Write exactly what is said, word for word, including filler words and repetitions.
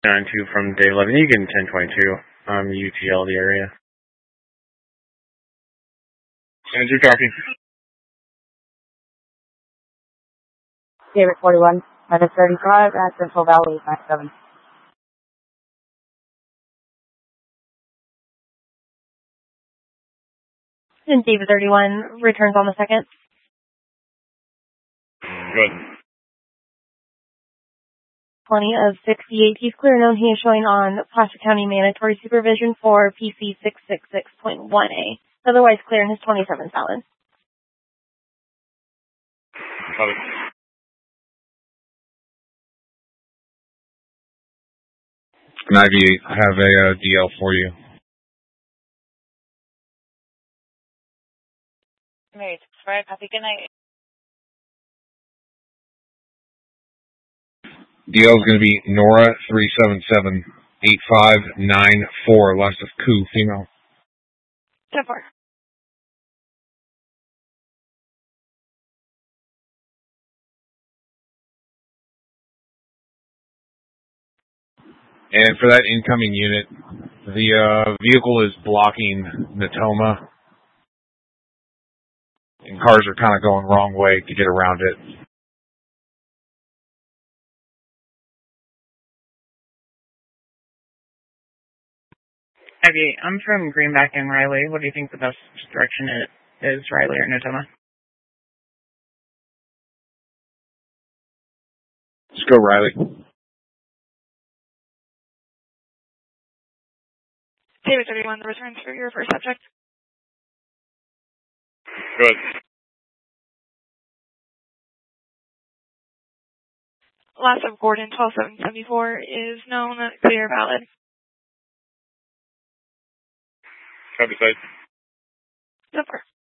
nine two from day eleven, Egan ten twenty-two, um, U T L the area. Andrew talking. David forty-one, minus thirty-five at Central Valley nine seven. And David thirty-one returns on the second. Good. Plenty of sixty-eight. He's clear known. He is showing on Placer County mandatory supervision for P C six sixty-six point one A. Otherwise clear in his twenty-seven salad. Copy. Ivy, I have a uh, D L for you. Mary, Fred, copy. Good night. D L is going to be Nora three seven seven eight five nine four, last of Coup, female. ten four. And for that incoming unit, the uh, vehicle is blocking Natoma. And cars are kind of going wrong way to get around it. Ivy, I'm from Greenback and Riley. What do you think the best direction it is, Riley or Natoma? Let's go, Riley. David thirty-one, the returns for your first subject. Good. Last of Gordon twelve seven seventy-four is known, clear, valid. Copy, site. Super.